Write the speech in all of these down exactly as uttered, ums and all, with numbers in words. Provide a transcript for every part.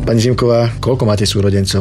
Pani Zimková, koľko máte súrodencov?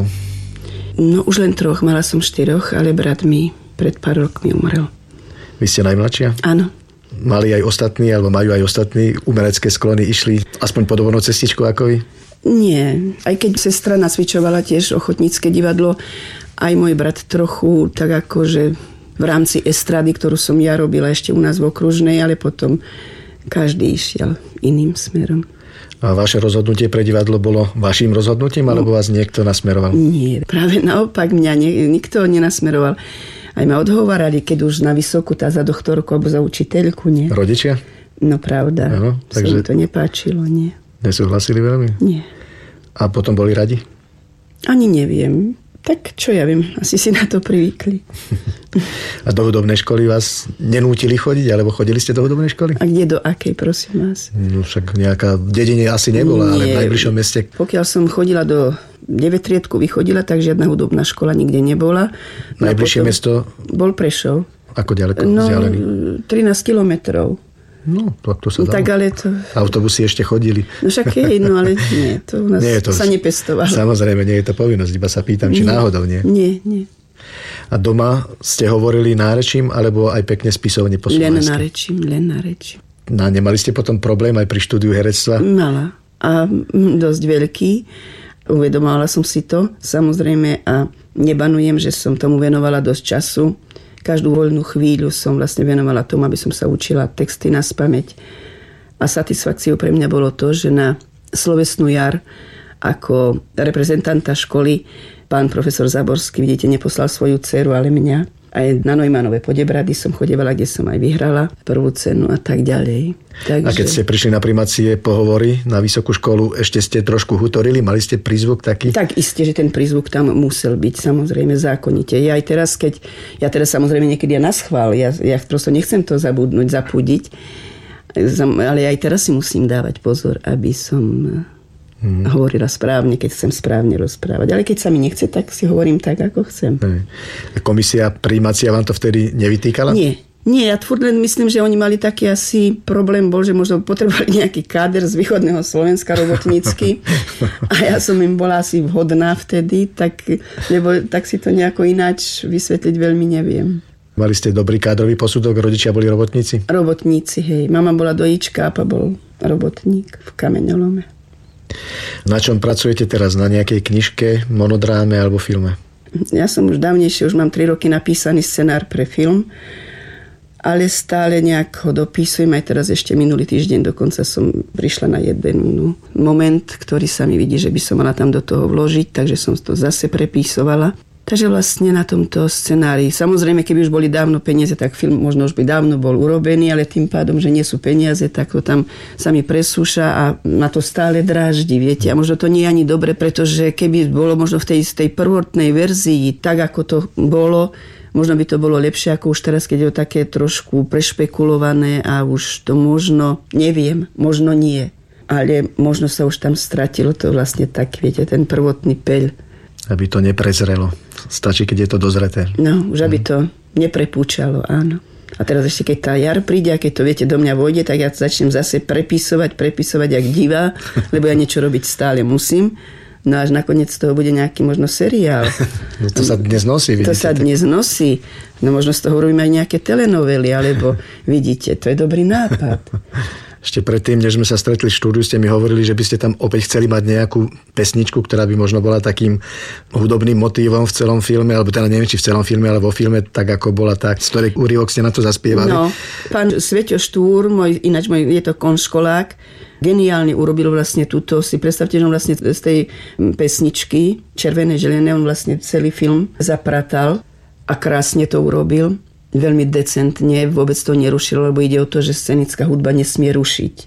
No už len troch, mala som štyroch, ale brat mi pred pár rokmi umrel. Vy ste najmladšia? Áno. Mali aj ostatní, alebo majú aj ostatní umelecké sklony, išli aspoň podobnou cestičku ako vy? Nie, aj keď sestra nasvičovala tiež ochotnícke divadlo, aj môj brat trochu, tak akože v rámci estrády, ktorú som ja robila ešte u nás v Okružnej, ale potom každý išiel iným smerom. A vaše rozhodnutie pre divadlo bolo vaším rozhodnutím, alebo vás niekto nasmeroval? Nie, práve naopak mňa nie, nikto nenasmeroval. Aj ma odhovárali, keď už na vysokú, tá za doktorku alebo za učiteľku, nie? Rodičia? No pravda, Áno, takže sa mi to nepáčilo, nie. Nesúhlasili veľmi? Nie. A potom boli radi? Ani neviem. Tak čo ja viem, asi si na to privykli. A do hudobnej školy vás nenútili chodiť, alebo chodili ste do hudobnej školy? A kde do akej, prosím vás? No však nejaká v dedine asi nebola, Nie. ale v najbližšom meste. Pokiaľ som chodila do deväťtriedku vychodila, tak žiadna hudobná škola nikde nebola. Najbližšie mesto? Bol Prešov. Ako ďaleko no, vzdialený? trinásť kilometrov. No, tak to sa dalo. Tak ale to... Autobusy ešte chodili. No však je, no ale nie, to u nás nie to, sa nepestovalo. Samozrejme, nie je to povinnosť, iba sa pýtam, či nie, náhodou nie. Nie, nie. A doma ste hovorili nárečím, alebo aj pekne spisovne po slovensky? Len nárečím, len nárečím. No, nemali ste potom problém aj pri štúdiu herectva? Mala. A dosť veľký. Uvedomovala som si to, samozrejme, a nebanujem, že som tomu venovala dosť času. Každú voľnú chvíľu som vlastne venovala tomu, aby som sa učila texty naspamäť. A satisfakciou pre mňa bolo to, že na slovesnú jar ako reprezentanta školy pán profesor Záborský, vidíte, neposlal svoju dceru, ale mňa. Aj na Neumanove Podebrady som chodevala, kde som aj vyhrala prvú cenu a tak ďalej. Takže... A keď ste prišli na primácie pohovory na vysokú školu, ešte ste trošku hutorili? Mali ste prízvuk taký? Tak isté, že ten prízvuk tam musel byť, samozrejme zákonite. Ja aj teraz, keď... Ja teraz samozrejme niekedy ja naschvál, ja, ja prosto nechcem to zabudnúť, zapúdiť, ale aj teraz si musím dávať pozor, aby som... Hmm. hovorila správne, keď chcem správne rozprávať. Ale keď sa mi nechce, tak si hovorím tak, ako chcem. Komisia prijímacia vám to vtedy nevytýkala? Nie. Nie, ja furt len myslím, že oni mali taký asi problém bol, že možno potrebovali nejaký káder z východného Slovenska robotnícky a ja som im bola asi vhodná vtedy, tak, lebo, tak si to nejako ináč vysvetliť veľmi neviem. Mali ste dobrý kádrový posudok, rodičia boli robotníci? Robotníci, hej. Mama bola dojíčka, a bol robotník v Kameňolome. Na čom pracujete teraz? Na nejakej knižke, monodráme alebo filme? Ja som už dávnejšie, už mám tri roky napísaný scenár pre film, ale stále nejak ho dopísujem. Aj teraz ešte minulý týždeň dokonca som prišla na jeden moment, ktorý sa mi vidí, že by som mala tam do toho vložiť, takže som to zase prepísovala. Takže vlastne na tomto scenári, samozrejme, keby už boli dávno peniaze, tak film možno už by dávno bol urobený, ale tým pádom, že nie sú peniaze, tak to tam sa mi presúša a na to stále dráždi, viete. A možno to nie je ani dobre, pretože keby bolo možno v tej, tej prvotnej verzii tak, ako to bolo, možno by to bolo lepšie ako už teraz, keď je to také trošku prešpekulované a už to možno, neviem, možno nie. Ale možno sa už tam stratilo to vlastne tak, viete, ten prvotný peľ. Aby to neprezrelo. Stačí, keď je to dozreté. No, už aby to neprepúčalo, áno. A teraz ešte, keď tá jar príde a keď to, viete, do mňa vojde, tak ja začnem zase prepisovať, prepisovať jak divá, lebo ja niečo robiť stále musím. No až nakoniec toho bude nejaký možno seriál. No to sa dnes nosí, vidíte. To sa dnes nosí. No možno z toho robíme aj nejaké telenovely, alebo vidíte, to je dobrý nápad. Ešte predtým, než sme sa stretli v štúdiu, ste mi hovorili, že by ste tam opäť chceli mať nejakú pesničku, ktorá by možno bola takým hudobným motívom v celom filme, alebo teda neviem, či v celom filme, ale vo filme, tak ako bola tá, z ktorej úryvok ste na to zaspievali. No, pán Sveťo Štúr, môj, ináč môj, je to konškolák, geniálne urobil vlastne túto, si predstavte, že on vlastne z tej pesničky Červené želené, on vlastne celý film zapratal a krásne to urobil. Veľmi decentne, vôbec to nerušilo, lebo ide o to, že scenická hudba nesmie rušiť.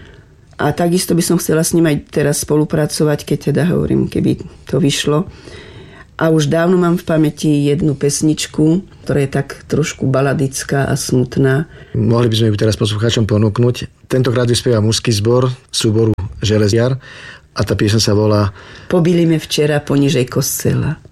A takisto by som chcela s ním aj teraz spolupracovať, keď teda hovorím, keby to vyšlo. A už dávno mám v pamäti jednu pesničku, ktorá je tak trošku baladická a smutná. Mohli by sme ju teraz poslucháčom ponúknuť. Tentokrát vyspieva mužský zbor súboru Železiar a tá pieseň sa volá Pobili me včera ponižej kostela.